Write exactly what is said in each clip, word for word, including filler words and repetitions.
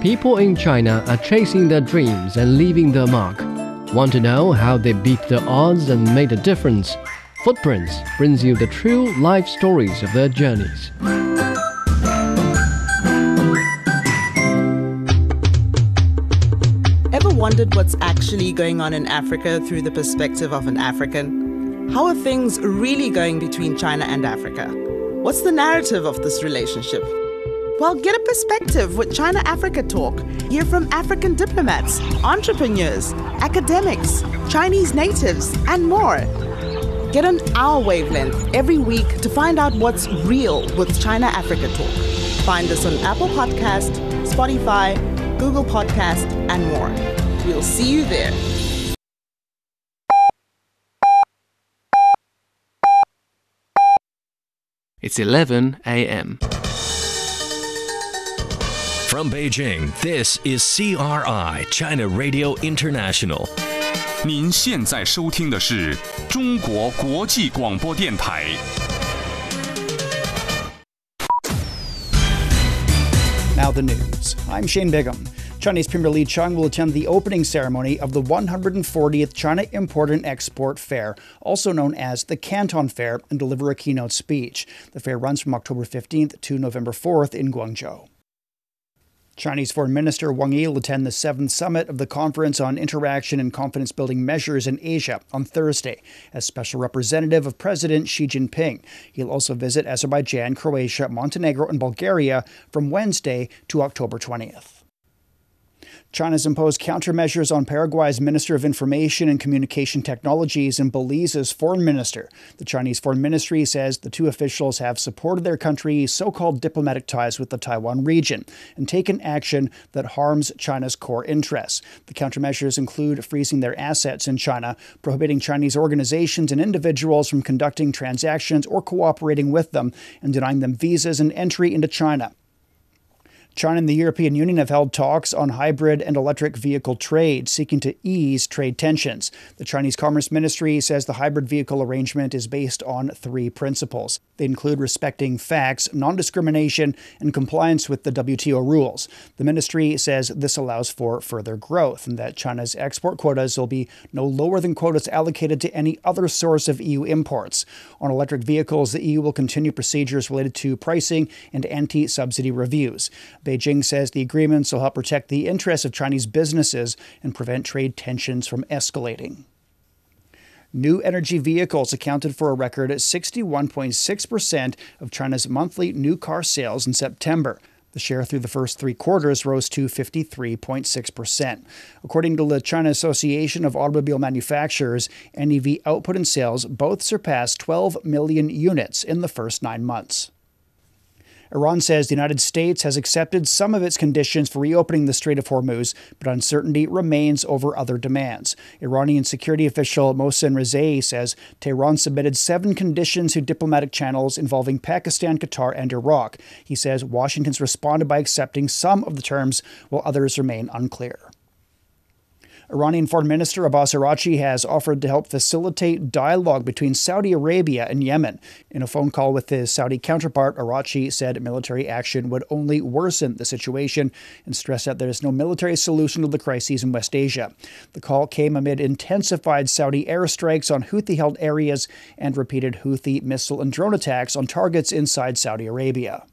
People in China are chasing their dreams and leaving their mark. Want to know how they beat the odds and made a difference? Footprints brings you the true life stories of their journeys. Ever wondered what's actually going on in Africa through the perspective of an African? How are things really going between China and Africa? What's the narrative of this relationship? Well, get a perspective with China-Africa Talk. Hear from African diplomats, entrepreneurs, academics, Chinese natives, and more. Get on our wavelength every week to find out what's real with China-Africa Talk. Find us on Apple Podcast, Spotify, Google Podcast, and more. We'll see you there. It's eleven a m From Beijing, this is C R I China Radio International. 您现在收听的是中国国际广播电台。 Now the news. I'm Shane Bigham. Chinese Premier Li Qiang will attend the opening ceremony of the one hundred fortieth China Import and Export Fair, also known as the Canton Fair, and deliver a keynote speech. The fair runs from October fifteenth to November fourth in Guangzhou. Chinese Foreign Minister Wang Yi will attend the seventh summit of the Conference on Interaction and Confidence-Building Measures in Asia on Thursday as special representative of President Xi Jinping. He'll also visit Azerbaijan, Croatia, Montenegro, and Bulgaria from Wednesday to October twentieth. China's imposed countermeasures on Paraguay's Minister of Information and Communication Technologies and Belize's Foreign Minister. The Chinese Foreign Ministry says the two officials have supported their country's so-called diplomatic ties with the Taiwan region and taken action that harms China's core interests. The countermeasures include freezing their assets in China, prohibiting Chinese organizations and individuals from conducting transactions or cooperating with them, and denying them visas and entry into China. China and the European Union have held talks on hybrid and electric vehicle trade, seeking to ease trade tensions. The Chinese Commerce Ministry says the hybrid vehicle arrangement is based on three principles. They include respecting facts, non-discrimination, and compliance with the W T O rules. The ministry says this allows for further growth and that China's export quotas will be no lower than quotas allocated to any other source of E U imports. On electric vehicles, the E U will continue procedures related to pricing and anti-subsidy reviews. Beijing says the agreements will help protect the interests of Chinese businesses and prevent trade tensions from escalating. New energy vehicles accounted for a record sixty-one point six percent of China's monthly new car sales in September. The share through the first three quarters rose to fifty-three point six percent. According to the China Association of Automobile Manufacturers, N E V output and sales both surpassed twelve million units in the first nine months. Iran says the United States has accepted some of its conditions for reopening the Strait of Hormuz, but uncertainty remains over other demands. Iranian security official Mohsen Rezai says Tehran submitted seven conditions through diplomatic channels involving Pakistan, Qatar, and Iraq. He says Washington's responded by accepting some of the terms, while others remain unclear. Iranian Foreign Minister Abbas Araghchi has offered to help facilitate dialogue between Saudi Arabia and Yemen. In a phone call with his Saudi counterpart, Araghchi said military action would only worsen the situation and stressed that there is no military solution to the crises in West Asia. The call came amid intensified Saudi airstrikes on Houthi-held areas and repeated Houthi missile and drone attacks on targets inside Saudi Arabia.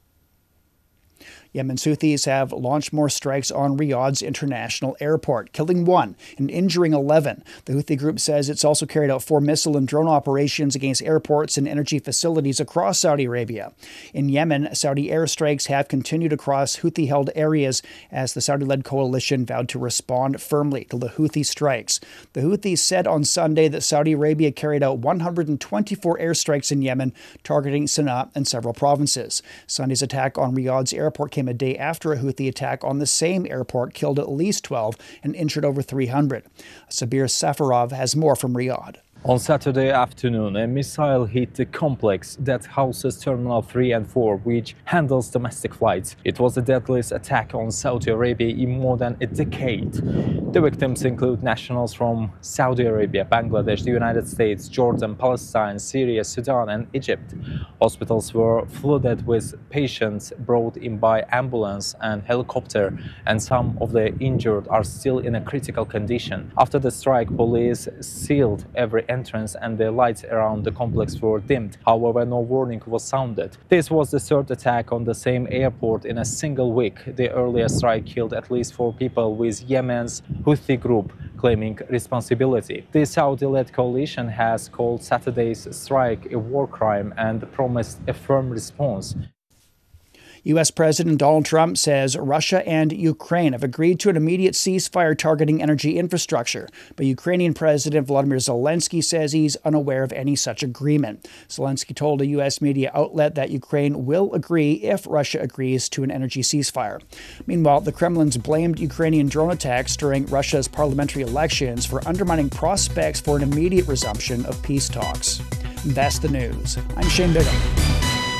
Yemen's Houthis have launched more strikes on Riyadh's international airport, killing one and injuring eleven. The Houthi group says it's also carried out four missile and drone operations against airports and energy facilities across Saudi Arabia. In Yemen, Saudi airstrikes have continued across Houthi-held areas as the Saudi-led coalition vowed to respond firmly to the Houthi strikes. The Houthis said on Sunday that Saudi Arabia carried out one hundred twenty-four airstrikes in Yemen, targeting Sana'a and several provinces. Sunday's attack on Riyadh's airport came a day after a Houthi attack on the same airport killed at least twelve and injured over three hundred. Sabir Safarov has more from Riyadh. On Saturday afternoon, a missile hit the complex that houses Terminal three and four, which handles domestic flights. It was the deadliest attack on Saudi Arabia in more than a decade. The victims include nationals from Saudi Arabia, Bangladesh, the United States, Jordan, Palestine, Syria, Sudan, and Egypt. Hospitals were flooded with patients brought in by ambulance and helicopter, and some of the injured are still in a critical condition. After the strike, police sealed every entrance and the lights around the complex were dimmed. However, no warning was sounded. This was the third attack on the same airport in a single week. The earlier strike killed at least four people, with Yemen's Houthi group claiming responsibility. The Saudi-led coalition has called Saturday's strike a war crime and promised a firm response. U S President Donald Trump says Russia and Ukraine have agreed to an immediate ceasefire targeting energy infrastructure, but Ukrainian President Volodymyr Zelensky says he's unaware of any such agreement. Zelensky told a U S media outlet that Ukraine will agree if Russia agrees to an energy ceasefire. Meanwhile, the Kremlin's blamed Ukrainian drone attacks during Russia's parliamentary elections for undermining prospects for an immediate resumption of peace talks. That's the news. I'm Shane Bigham.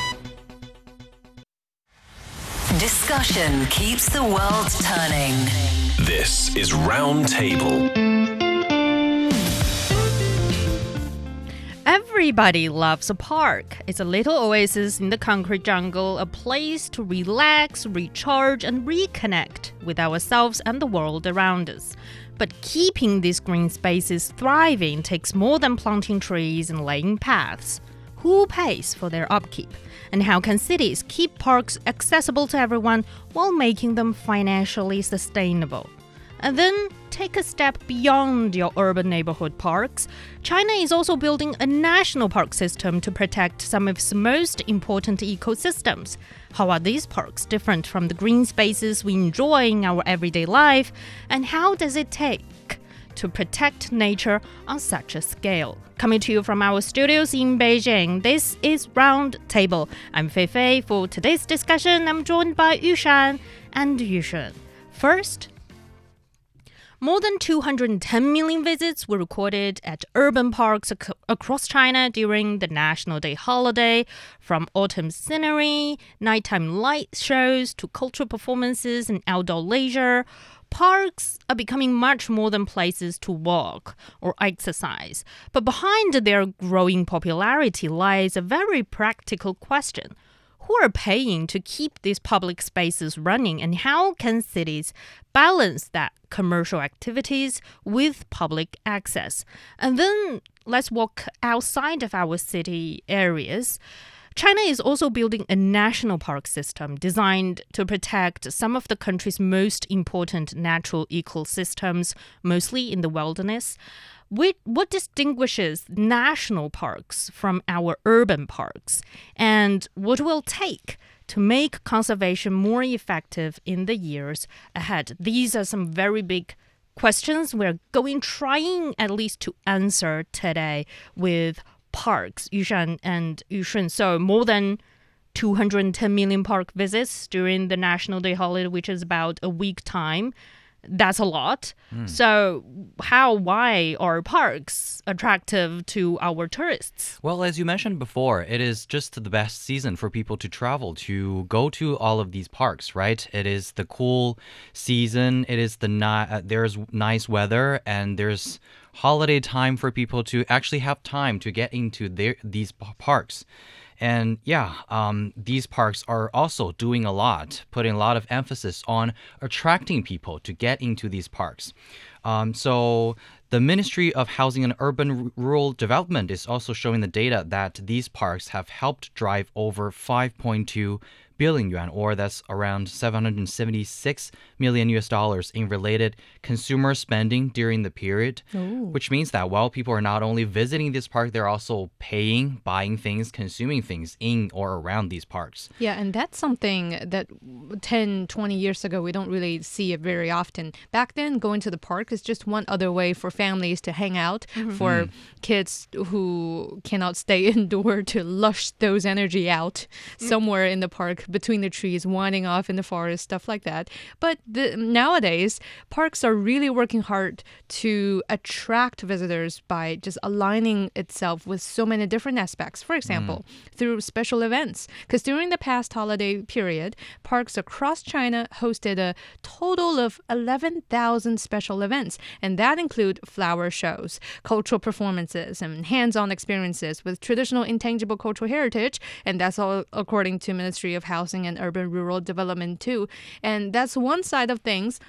Discussion keeps the world turning. This is Roundtable. Everybody loves a park. It's a little oasis in the concrete jungle, a place to relax, recharge, and reconnect with ourselves and the world around us. But keeping these green spaces thriving takes more than planting trees and laying paths. Who pays for their upkeep? And how can cities keep parks accessible to everyone while making them financially sustainable? And then take a step beyond your urban neighborhood parks. China is also building a national park system to protect some of its most important ecosystems. How are these parks different from the green spaces we enjoy in our everyday life? And how does it take to protect nature on such a scale? Coming to you from our studios in Beijing, this is Roundtable. I'm Fei Fei. For today's discussion, I'm joined by Yushan and Yushun. First, more than two hundred ten million visits were recorded at urban parks ac- across China during the National Day holiday, from autumn scenery, nighttime light shows to cultural performances and outdoor leisure. Parks are becoming much more than places to walk or exercise. But behind their growing popularity lies a very practical question. Who are paying to keep these public spaces running, and how can cities balance that commercial activities with public access? And then let's walk outside of our city areas. China is also building a national park system designed to protect some of the country's most important natural ecosystems, mostly in the wilderness. What distinguishes national parks from our urban parks? And what will it take to make conservation more effective in the years ahead? These are some very big questions we're going trying at least to answer today with parks, Yushan and Yushun. So more than two hundred ten million park visits during the National Day holiday, which is about a week time. That's a lot. Mm. So how, why are parks attractive to our tourists? Well, as you mentioned before, it is just the best season for people to travel, to go to all of these parks, right? It is the cool season. It is the ni- uh, there's nice weather, and there's holiday time for people to actually have time to get into their these p- parks. And yeah, um, these parks are also doing a lot, putting a lot of emphasis on attracting people to get into these parks. Um, so the Ministry of Housing and Urban R- Rural Development is also showing the data that these parks have helped drive over five point two billion yuan, or that's around seven hundred seventy-six million U S dollars in related consumer spending during the period, Ooh. Which means that while people are not only visiting this park, they're also paying, buying things, consuming things in or around these parks. Yeah, and that's something that ten, twenty years ago, we don't really see it very often. Back then, going to the park is just one other way for families to hang out, mm-hmm. for mm. kids who cannot stay indoor to lush those energy out mm. somewhere in the park. between the trees, winding off in the forest, stuff like that. But the, nowadays, parks are really working hard to attract visitors by just aligning itself with so many different aspects. For example, mm. through special events. Because during the past holiday period, parks across China hosted a total of eleven thousand special events, and that include flower shows, cultural performances, and hands-on experiences with traditional intangible cultural heritage, and that's all according to Ministry of Housing and Urban Rural Development too. And that's one side of things.